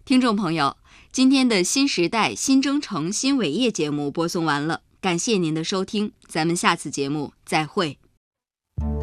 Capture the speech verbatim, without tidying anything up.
听众朋友，今天的新时代新征程新伟业节目播送完了，感谢您的收听，咱们下次节目再会。